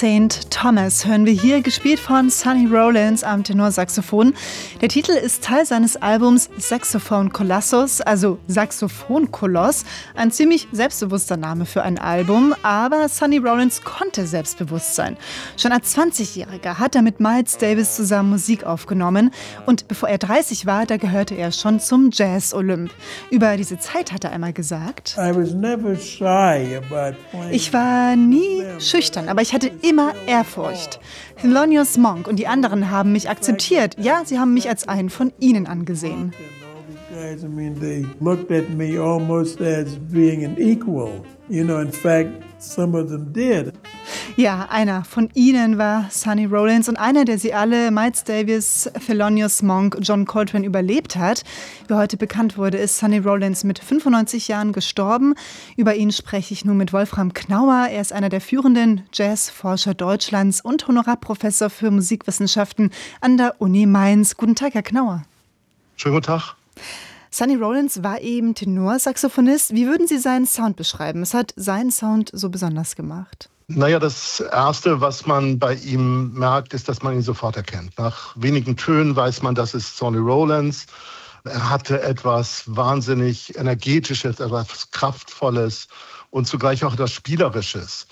St. Thomas hören wir hier, gespielt von Sonny Rollins am Tenorsaxophon. Der Titel ist Teil seines Albums Saxophone Colossus, also Saxophonkoloss. Ein ziemlich selbstbewusster Name für ein Album, aber Sonny Rollins konnte selbstbewusst sein. Schon als 20-Jähriger hat er mit Miles Davis zusammen Musik aufgenommen und bevor er 30 war, da gehörte er schon zum Jazz-Olymp. Über diese Zeit hat er einmal gesagt: Ich war nie schüchtern, aber ich hatte immer Ehrfurcht. Thelonious Monk und die anderen haben mich akzeptiert. Ja, sie haben mich als einen von ihnen angesehen. They looked at me almost as being an equal. In fact, some of them did. Ja, einer von ihnen war Sonny Rollins und einer, der sie alle, Miles Davis, Thelonious Monk, John Coltrane, überlebt hat. Wie heute bekannt wurde, ist Sonny Rollins mit 95 Jahren gestorben. Über ihn spreche ich nun mit Wolfram Knauer. Er ist einer der führenden Jazzforscher Deutschlands und Honorarprofessor für Musikwissenschaften an der Uni Mainz. Guten Tag, Herr Knauer. Schönen guten Tag. Sonny Rollins war eben Tenorsaxophonist. Wie würden Sie seinen Sound beschreiben? Was hat seinen Sound so besonders gemacht? Naja, das Erste, was man bei ihm merkt, ist, dass man ihn sofort erkennt. Nach wenigen Tönen weiß man, das ist Sonny Rollins. Er hatte etwas wahnsinnig Energetisches, etwas Kraftvolles und zugleich auch etwas Spielerisches.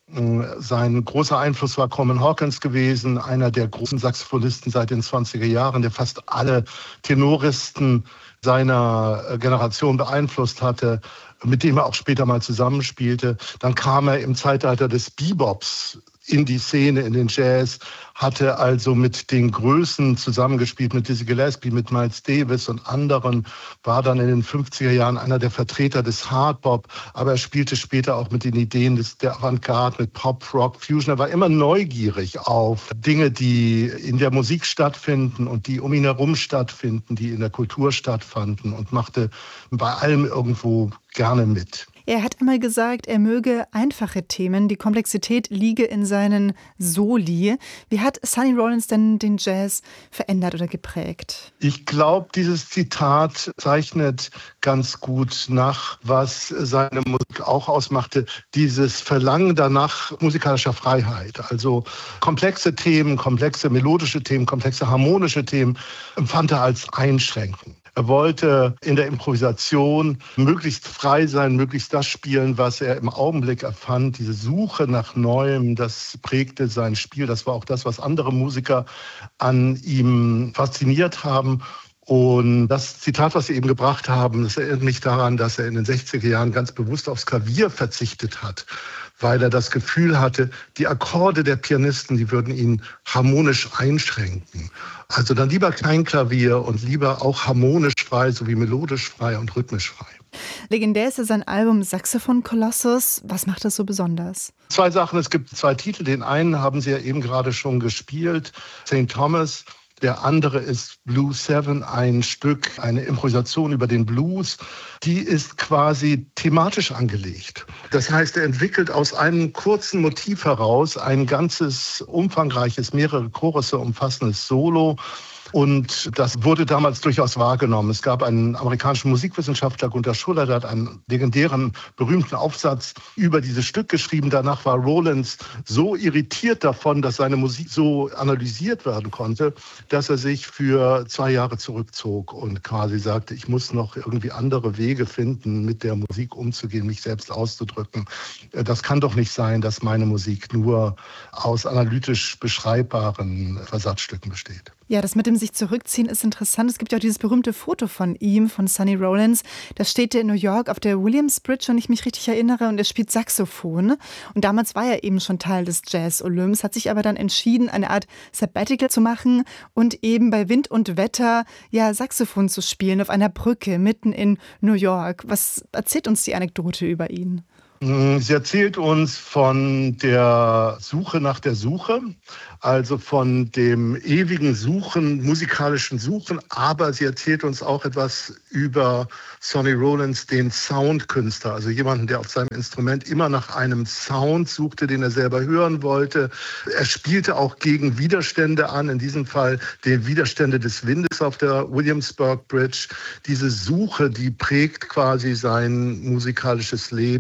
Sein großer Einfluss war Coleman Hawkins gewesen, einer der großen Saxophonisten seit den 20er Jahren, der fast alle Tenoristen seiner Generation beeinflusst hatte, mit dem er auch später mal zusammenspielte. Dann kam er im Zeitalter des Bebops in die Szene, in den Jazz, hatte also mit den Größen zusammengespielt, mit Dizzy Gillespie, mit Miles Davis und anderen, war dann in den 50er Jahren einer der Vertreter des Hardbop, aber er spielte später auch mit den Ideen der Avantgarde, mit Pop, Rock, Fusion. Er war immer neugierig auf Dinge, die in der Musik stattfinden und die um ihn herum stattfinden, die in der Kultur stattfanden und machte bei allem irgendwo gerne mit. Er hat einmal gesagt, er möge einfache Themen, die Komplexität liege in seinen Soli. Wie hat Sonny Rollins denn den Jazz verändert oder geprägt? Ich glaube, dieses Zitat zeichnet ganz gut nach, was seine Musik auch ausmachte. Dieses Verlangen danach musikalischer Freiheit. Also komplexe Themen, komplexe melodische Themen, komplexe harmonische Themen empfand er als einschränkend. Er wollte in der Improvisation möglichst frei sein, möglichst das spielen, was er im Augenblick erfand. Diese Suche nach Neuem, das prägte sein Spiel. Das war auch das, was andere Musiker an ihm fasziniert haben. Und das Zitat, was Sie eben gebracht haben, das erinnert mich daran, dass er in den 60er Jahren ganz bewusst aufs Klavier verzichtet hat, weil er das Gefühl hatte, die Akkorde der Pianisten, die würden ihn harmonisch einschränken. Also dann lieber kein Klavier und lieber auch harmonisch frei, sowie melodisch frei und rhythmisch frei. Legendär ist ja sein Album Saxophone Colossus. Was macht das so besonders? Zwei Sachen, es gibt zwei Titel. Den einen haben Sie ja eben gerade schon gespielt, St. Thomas. Der andere ist Blues 7, ein Stück, eine Improvisation über den Blues. Die ist quasi thematisch angelegt. Das heißt, er entwickelt aus einem kurzen Motiv heraus ein ganzes, umfangreiches, mehrere Chorusse umfassendes Solo. Und das wurde damals durchaus wahrgenommen. Es gab einen amerikanischen Musikwissenschaftler, Gunther Schuller, der hat einen legendären, berühmten Aufsatz über dieses Stück geschrieben. Danach war Rollins so irritiert davon, dass seine Musik so analysiert werden konnte, dass er sich für 2 Jahre zurückzog und quasi sagte, ich muss noch irgendwie andere Wege finden, mit der Musik umzugehen, mich selbst auszudrücken. Das kann doch nicht sein, dass meine Musik nur aus analytisch beschreibbaren Versatzstücken besteht. Ja, das mit dem sich zurückziehen ist interessant. Es gibt ja auch dieses berühmte Foto von ihm, von Sonny Rollins. Da steht er in New York auf der Williamsbridge, wenn ich mich richtig erinnere, und er spielt Saxophon. Und damals war er eben schon Teil des Jazz-Olymps, hat sich aber dann entschieden, eine Art Sabbatical zu machen und eben bei Wind und Wetter ja Saxophon zu spielen auf einer Brücke mitten in New York. Was erzählt uns die Anekdote über ihn? Sie erzählt uns von der Suche nach der Suche, also von dem ewigen Suchen, musikalischen Suchen, aber sie erzählt uns auch etwas über Sonny Rollins, den Soundkünstler, also jemanden, der auf seinem Instrument immer nach einem Sound suchte, den er selber hören wollte. Er spielte auch gegen Widerstände an, in diesem Fall die Widerstände des Windes auf der Williamsburg Bridge. Diese Suche, die prägt quasi sein musikalisches Leben.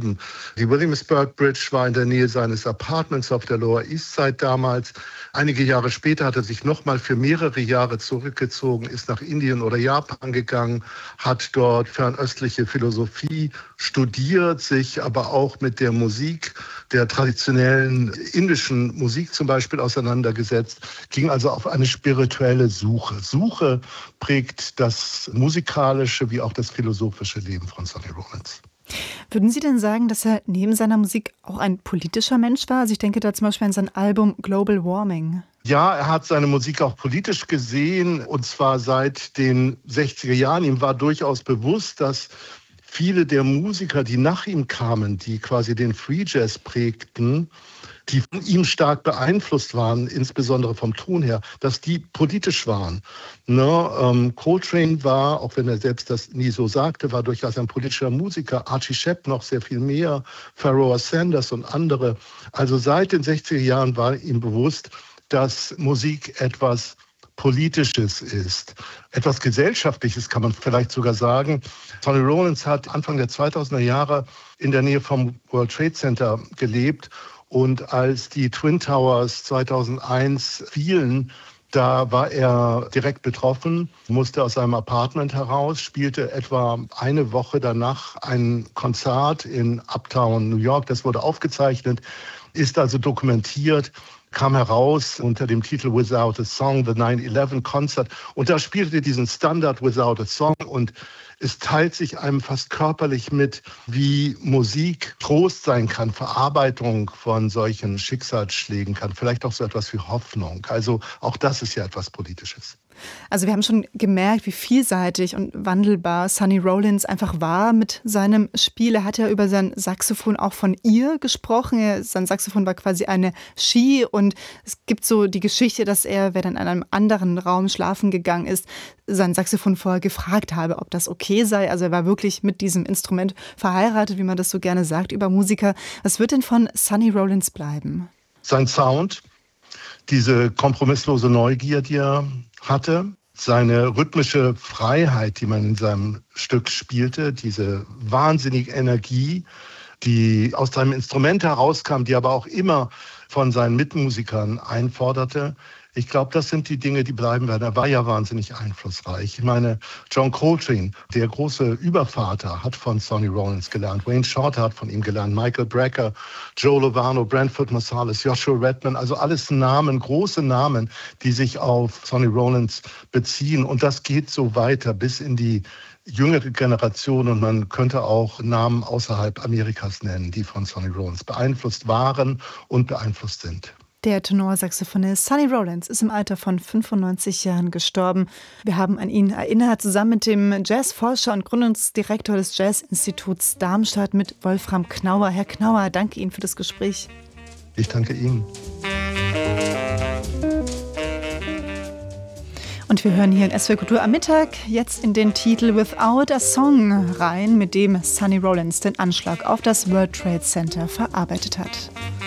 Die Williamsburg Bridge war in der Nähe seines Apartments auf der Lower East Side damals. Einige Jahre später hat er sich nochmal für mehrere Jahre zurückgezogen, ist nach Indien oder Japan gegangen, hat dort fernöstliche Philosophie studiert, sich aber auch mit der Musik, der traditionellen indischen Musik zum Beispiel auseinandergesetzt, ging also auf eine spirituelle Suche. Suche prägt das musikalische wie auch das philosophische Leben von Sonny Rollins. Würden Sie denn sagen, dass er neben seiner Musik auch ein politischer Mensch war? Also ich denke da zum Beispiel an sein Album Global Warming. Ja, er hat seine Musik auch politisch gesehen, und zwar seit den 60er Jahren. Ihm war durchaus bewusst, dass viele der Musiker, die nach ihm kamen, die quasi den Free Jazz prägten, die von ihm stark beeinflusst waren, insbesondere vom Ton her, dass die politisch waren. Coltrane war, auch wenn er selbst das nie so sagte, war durchaus ein politischer Musiker. Archie Shepp noch sehr viel mehr, Pharoah Sanders und andere. Also seit den 60er Jahren war ihm bewusst, dass Musik etwas Politisches ist, etwas Gesellschaftliches kann man vielleicht sogar sagen. Sonny Rollins hat Anfang der 2000er Jahre in der Nähe vom World Trade Center gelebt, und als die Twin Towers 2001 fielen, da war er direkt betroffen, musste aus seinem Apartment heraus, spielte etwa eine Woche danach ein Konzert in Uptown New York. Das wurde aufgezeichnet, ist also dokumentiert, kam heraus unter dem Titel Without a Song, The 9/11 Concert. Und da spielte er diesen Standard Without a Song, und es teilt sich einem fast körperlich mit, wie Musik Trost sein kann, Verarbeitung von solchen Schicksalsschlägen kann, vielleicht auch so etwas wie Hoffnung. Also auch das ist ja etwas Politisches. Also wir haben schon gemerkt, wie vielseitig und wandelbar Sonny Rollins einfach war mit seinem Spiel. Er hat ja über sein Saxophon auch von ihr gesprochen. Sein Saxophon war quasi eine She, und es gibt so die Geschichte, dass er, wenn er in einem anderen Raum schlafen gegangen ist, sein Saxophon vorher gefragt habe, ob das okay sei. Also er war wirklich mit diesem Instrument verheiratet, wie man das so gerne sagt über Musiker. Was wird denn von Sonny Rollins bleiben? Sein Sound, diese kompromisslose Neugier, die er hatte, seine rhythmische Freiheit, die man in seinem Stück spielte, diese wahnsinnige Energie, die aus seinem Instrument herauskam, die aber auch immer von seinen Mitmusikern einforderte. Ich glaube, das sind die Dinge, die bleiben werden. Er war ja wahnsinnig einflussreich. Ich meine, John Coltrane, der große Übervater, hat von Sonny Rollins gelernt. Wayne Shorter hat von ihm gelernt. Michael Brecker, Joe Lovano, Branford Marsalis, Joshua Redman. Also alles Namen, große Namen, die sich auf Sonny Rollins beziehen. Und das geht so weiter bis in die jüngere Generation. Und man könnte auch Namen außerhalb Amerikas nennen, die von Sonny Rollins beeinflusst waren und beeinflusst sind. Der Tenorsaxophonist Sonny Rollins ist im Alter von 95 Jahren gestorben. Wir haben an ihn erinnert, zusammen mit dem Jazzforscher und Gründungsdirektor des Jazzinstituts Darmstadt, mit Wolfram Knauer. Herr Knauer, danke Ihnen für das Gespräch. Ich danke Ihnen. Und wir hören hier in SWR Kultur am Mittag jetzt in den Titel Without a Song rein, mit dem Sonny Rollins den Anschlag auf das World Trade Center verarbeitet hat.